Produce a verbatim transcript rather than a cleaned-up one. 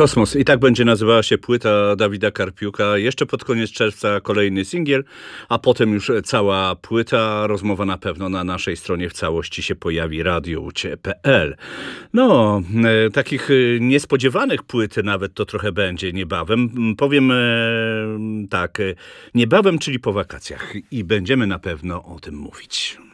Kosmos. I tak będzie nazywała się płyta Dawida Karpiuka. Jeszcze pod koniec czerwca kolejny singiel, a potem już cała płyta. Rozmowa na pewno na naszej stronie w całości się pojawi, radioucie kropka pe el. No, e, takich e, niespodziewanych płyt nawet to trochę będzie niebawem. Powiem e, tak, e, niebawem, czyli po wakacjach. I będziemy na pewno o tym mówić.